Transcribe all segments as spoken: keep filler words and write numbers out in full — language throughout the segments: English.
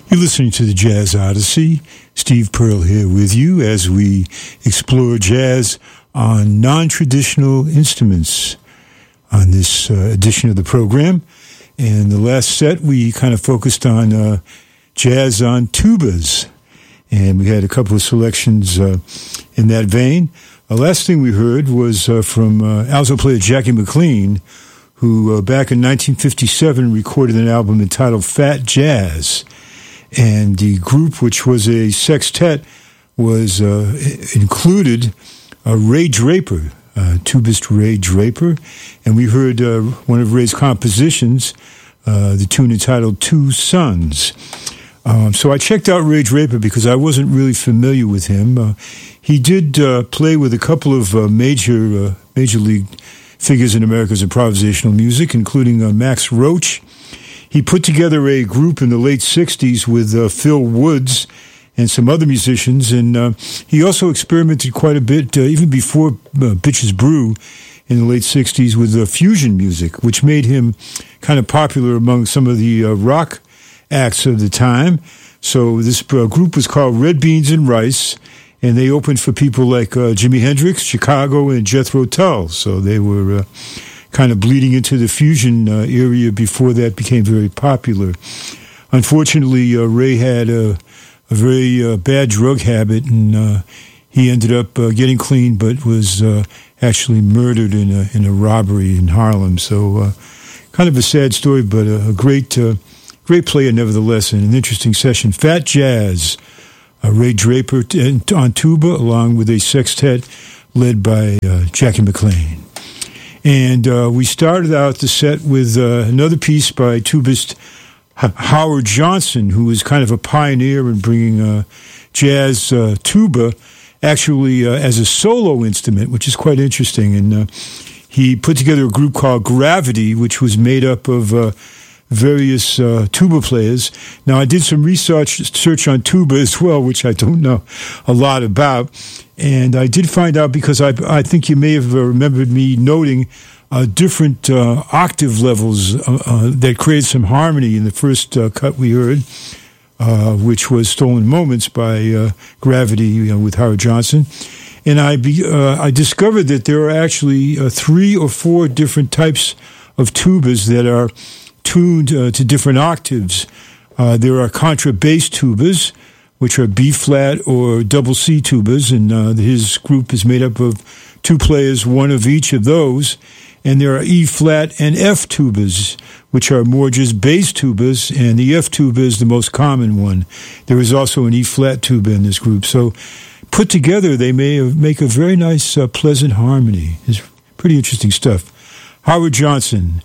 You're listening to the Jazz Odyssey. Steve Pearl here with you as we explore jazz on non-traditional instruments on this uh, edition of the program. And the last set, we kind of focused on uh, jazz on tubas. And we had a couple of selections uh, in that vein. The last thing we heard was uh, from uh, alto player Jackie McLean, who uh, back in nineteen fifty-seven recorded an album entitled Fat Jazz. And the group, which was a sextet, was uh, included uh, Ray Draper, uh, tubist Ray Draper. And we heard uh, one of Ray's compositions, uh, the tune entitled Two Sons. Um, so I checked out Ray Draper because I wasn't really familiar with him. Uh, he did uh, play with a couple of uh, major uh, major league figures in America's improvisational music, including uh, Max Roach. He put together a group in the late sixties with uh, Phil Woods and some other musicians, and uh, he also experimented quite a bit, uh, even before uh, Bitches Brew in the late sixties, with uh, fusion music, which made him kind of popular among some of the uh, rock acts of the time. So this uh, group was called Red Beans and Rice, and they opened for people like uh, Jimi Hendrix, Chicago, and Jethro Tull. So they were... Uh, kind of bleeding into the fusion uh, area before that became very popular. Unfortunately, uh, Ray had a, a very uh, bad drug habit, and uh, he ended up uh, getting clean, but was uh, actually murdered in a in a robbery in Harlem. So, uh, kind of a sad story, but a, a great uh, great player nevertheless, and an interesting session. Fat Jazz, uh, Ray Draper t- on tuba, along with a sextet led by uh, Jackie McLean. And uh, we started out the set with uh, another piece by tubist H- Howard Johnson, who was kind of a pioneer in bringing uh, jazz uh, tuba actually uh, as a solo instrument, which is quite interesting. And uh, he put together a group called Gravity, which was made up of uh, various uh, tuba players. Now, I did some research search on tuba as well, which I don't know a lot about. And I did find out, because I, I think you may have remembered me noting uh, different uh, octave levels uh, uh, that created some harmony in the first uh, cut we heard, uh, which was Stolen Moments by uh, Gravity, you know, with Howard Johnson. And I, be, uh, I discovered that there are actually uh, three or four different types of tubas that are tuned uh, to different octaves. Uh, there are contrabass tubas, which are B-flat or double C tubas, and uh, his group is made up of two players, one of each of those. And there are E-flat and F tubas, which are more just bass tubas, and the F tuba is the most common one. There is also an E-flat tuba in this group. So put together, they may make a very nice, uh, pleasant harmony. It's pretty interesting stuff. Howard Johnson,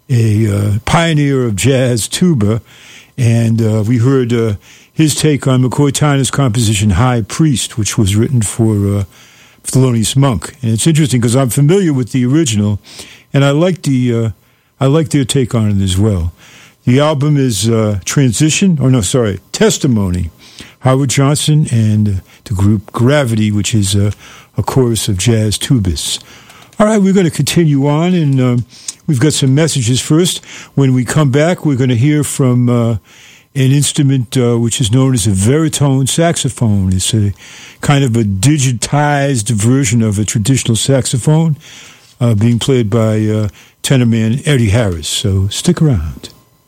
a uh, pioneer of jazz tuba, and uh, we heard... Uh, his take on McCoy Tyner's composition High Priest, which was written for uh, Thelonious Monk. And it's interesting because I'm familiar with the original, and I like the uh, I like their take on it as well. The album is uh, Transition, or no, sorry, Testimony. Howard Johnson and uh, the group Gravity, which is uh, a chorus of jazz tubists. All right, we're going to continue on, and um, we've got some messages first. When we come back, we're going to hear from... Uh, an instrument uh, which is known as a baritone saxophone. It's a kind of a digitized version of a traditional saxophone uh, being played by uh, tenor man Eddie Harris. So stick around.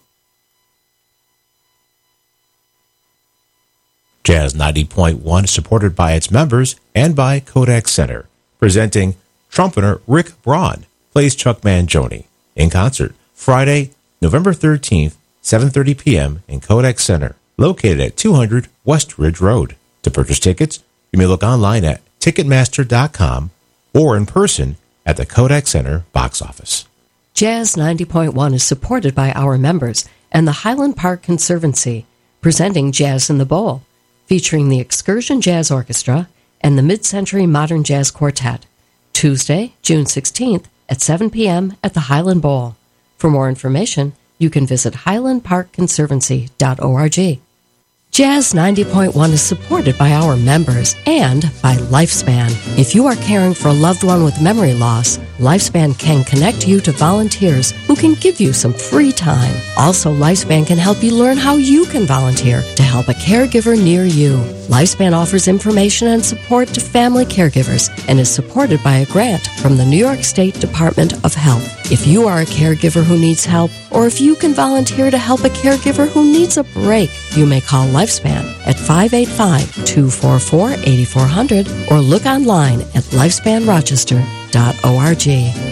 Jazz ninety point one is supported by its members and by Kodak Center, presenting trumpeter Rick Braun plays Chuck Mangione in concert Friday, November thirteenth, seven thirty p.m. in Kodak Center, located at two hundred West Ridge Road. To purchase tickets, you may look online at Ticketmaster dot com or in person at the Kodak Center box office. Jazz ninety point one is supported by our members and the Highland Park Conservancy, presenting Jazz in the Bowl, featuring the Excursion Jazz Orchestra and the Mid-Century Modern Jazz Quartet, Tuesday, June sixteenth at seven p.m. at the Highland Bowl. For more information, you can visit highland park conservancy dot org. Jazz ninety point one is supported by our members and by Lifespan. If you are caring for a loved one with memory loss, Lifespan can connect you to volunteers who can give you some free time. Also, Lifespan can help you learn how you can volunteer to help a caregiver near you. Lifespan offers information and support to family caregivers and is supported by a grant from the New York State Department of Health. If you are a caregiver who needs help, or if you can volunteer to help a caregiver who needs a break, you may call Lifespan at five eight five, two four four, eight four zero zero or look online at lifespan rochester dot org.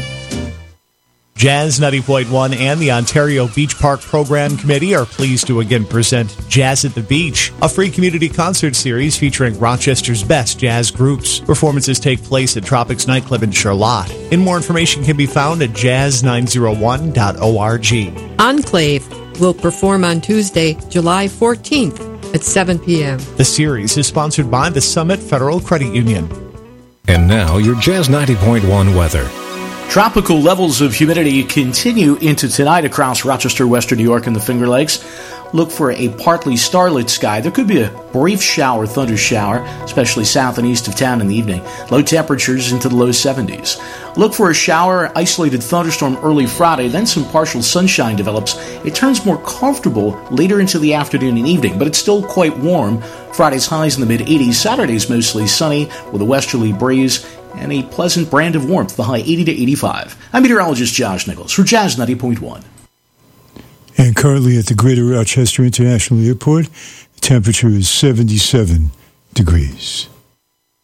Jazz ninety point one and the Ontario Beach Park Program Committee are pleased to again present Jazz at the Beach, a free community concert series featuring Rochester's best jazz groups. Performances take place at Tropics Nightclub in Charlotte. And more information can be found at jazz nine oh one dot org. Enclave will perform on Tuesday, July fourteenth at seven p.m. The series is sponsored by the Summit Federal Credit Union. And now, your Jazz ninety point one weather. Tropical levels of humidity continue into tonight across Rochester, Western New York, and the Finger Lakes. Look for a partly starlit sky. There could be a brief shower, thunder shower, especially south and east of town in the evening. Low temperatures into the low seventies. Look for a shower, isolated thunderstorm early Friday, then some partial sunshine develops. It turns more comfortable later into the afternoon and evening, but it's still quite warm. Friday's highs in the mid-eighties. Saturday's mostly sunny with a westerly breeze and a pleasant brand of warmth, the high eighty to eighty-five. I'm meteorologist Josh Nichols for Jazz ninety point one. And currently at the Greater Rochester International Airport, the temperature is seventy-seven degrees.